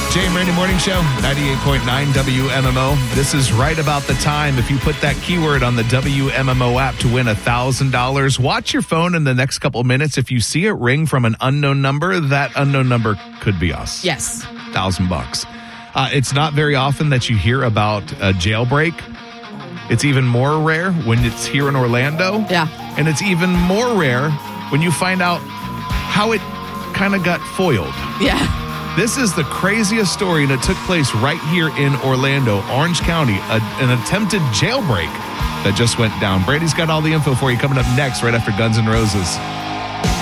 Jay and Randy Morning Show, 98.9 WMMO. This is right about the time if you put that keyword on the WMMO app to win $1,000. Watch your phone in the next couple of minutes. If you see it ring from an unknown number, that unknown number could be us. Yes. $1,000. It's not very often that you hear about a jailbreak. It's even more rare when it's here in Orlando. Yeah. And it's even more rare when you find out how it kind of got foiled. Yeah. This is the craziest story, and it took place right here in Orlando, Orange County, an attempted jailbreak that just went down. Brady's got all the info for you coming up next, right after Guns N' Roses.